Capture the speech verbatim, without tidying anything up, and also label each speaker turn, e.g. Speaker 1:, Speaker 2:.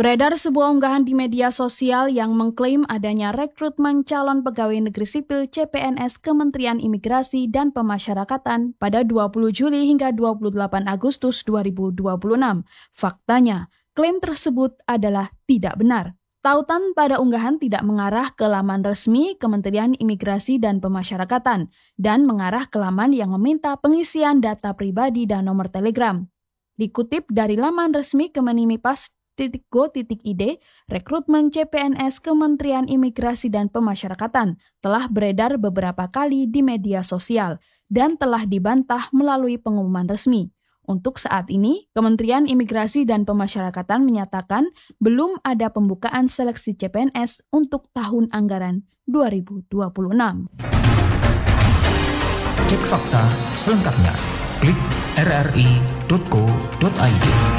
Speaker 1: Beredar sebuah unggahan di media sosial yang mengklaim adanya rekrutmen calon pegawai negeri sipil C P N S Kementerian Imigrasi dan Pemasyarakatan pada dua puluh Juli hingga dua puluh delapan Agustus dua ribu dua puluh enam. Faktanya, klaim tersebut adalah tidak benar. Tautan pada unggahan tidak mengarah ke laman resmi Kementerian Imigrasi dan Pemasyarakatan dan mengarah ke laman yang meminta pengisian data pribadi dan nomor telegram. Dikutip dari laman resmi Kemenimipas .go.id, rekrutmen C P N S Kementerian Imigrasi dan Pemasyarakatan telah beredar beberapa kali di media sosial dan telah dibantah melalui pengumuman resmi. Untuk saat ini, Kementerian Imigrasi dan Pemasyarakatan menyatakan belum ada pembukaan seleksi C P N S untuk tahun anggaran dua ribu dua puluh enam.
Speaker 2: Cek fakta selengkapnya. Klik r r i titik co titik i d.